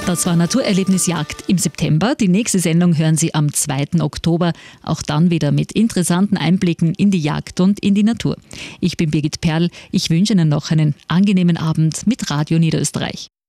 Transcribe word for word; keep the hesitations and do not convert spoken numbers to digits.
Das war Naturerlebnis Jagd im September. Die nächste Sendung hören Sie am zweiten Oktober. Auch dann wieder mit interessanten Einblicken in die Jagd und in die Natur. Ich bin Birgit Perl. Ich wünsche Ihnen noch einen angenehmen Abend mit Radio Niederösterreich.